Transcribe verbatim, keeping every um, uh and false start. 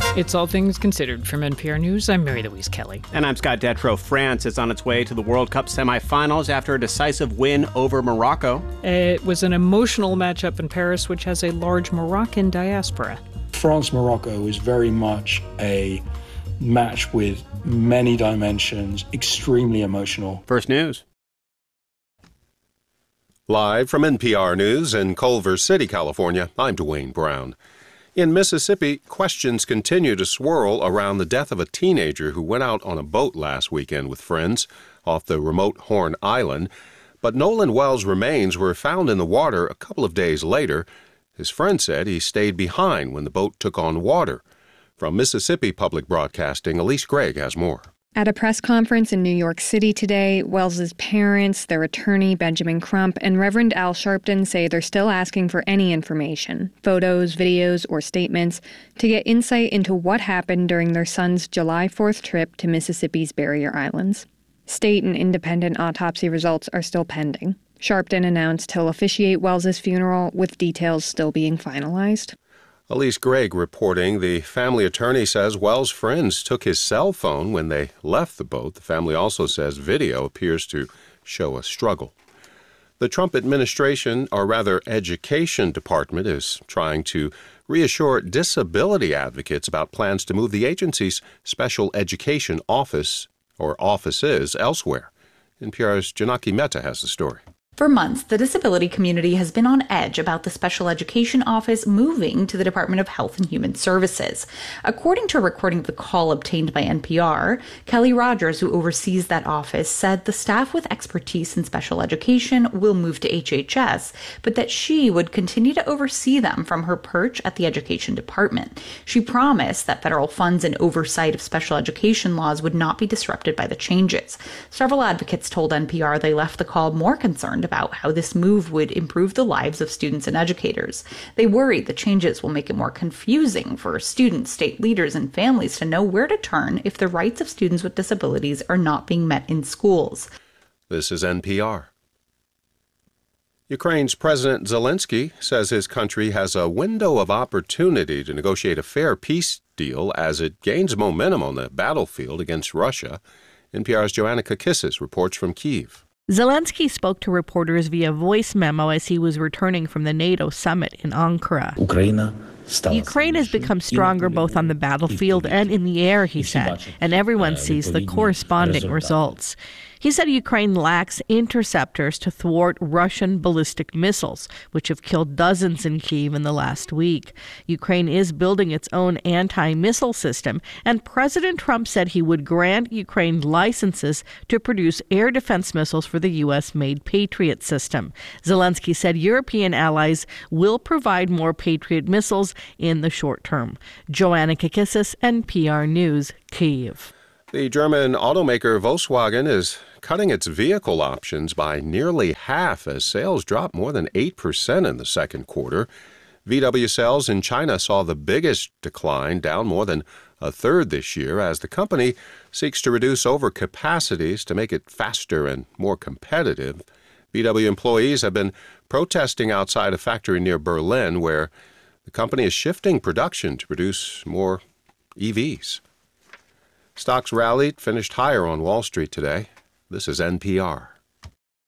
It's All Things Considered from N P R News. I'm Mary Louise Kelly. And I'm Scott Detrow. France is on its way to the World Cup semifinals after a decisive win over Morocco. It was an emotional matchup in Paris, which has a large Moroccan diaspora. France-Morocco is very much a match with many dimensions, extremely emotional. First News. Live from N P R News in Culver City, California, I'm Dwayne Brown. In Mississippi, questions continue to swirl around the death of a teenager who went out on a boat last weekend with friends off the remote Horn Island. But Nolan Wells' remains were found in the water a couple of days later. His friend said he stayed behind when the boat took on water. From Mississippi Public Broadcasting, Elise Gregg has more. At a press conference in New York City today, Wells's parents, their attorney Benjamin Crump, and Reverend Al Sharpton say they're still asking for any information, photos, videos, or statements, to get insight into what happened during their son's July fourth trip to Mississippi's Barrier Islands. State and independent autopsy results are still pending. Sharpton announced he'll officiate Wells's funeral, with details still being finalized. Elise Gregg reporting. The family attorney says Wells' friends took his cell phone when they left the boat. The family also says video appears to show a struggle. The Trump administration, or rather education department, is trying to reassure disability advocates about plans to move the agency's special education office or offices elsewhere. N P R's Janaki Mehta has the story. For months, the disability community has been on edge about the Special Education Office moving to the Department of Health and Human Services. According to a recording of the call obtained by N P R, Kelly Rogers, who oversees that office, said the staff with expertise in special education will move to H H S, but that she would continue to oversee them from her perch at the Education Department. She promised that federal funds and oversight of special education laws would not be disrupted by the changes. Several advocates told N P R they left the call more concerned about how this move would improve the lives of students and educators. They worry the changes will make it more confusing for students, state leaders, and families to know where to turn if the rights of students with disabilities are not being met in schools. This is N P R. Ukraine's President Zelensky says his country has a window of opportunity to negotiate a fair peace deal as it gains momentum on the battlefield against Russia. N P R's Joanna Kakissis reports from Kyiv. Zelensky spoke to reporters via voice memo as he was returning from the NATO summit in Ankara. Ukraine has become stronger both on the battlefield and in the air, he said, and everyone sees the corresponding results. He said Ukraine lacks interceptors to thwart Russian ballistic missiles, which have killed dozens in Kyiv in the last week. Ukraine is building its own anti-missile system, and President Trump said he would grant Ukraine licenses to produce air defense missiles for the U S-made Patriot system. Zelensky said European allies will provide more Patriot missiles in the short term. Joanna Kakissis, N P R News, Kyiv. The German automaker Volkswagen is cutting its vehicle options by nearly half as sales dropped more than eight percent in the second quarter. V W sales in China saw the biggest decline, down more than a third this year, as the company seeks to reduce overcapacities to make it faster and more competitive. V W employees have been protesting outside a factory near Berlin, where the company is shifting production to produce more E Vs. Stocks rallied, finished higher on Wall Street today. This is N P R.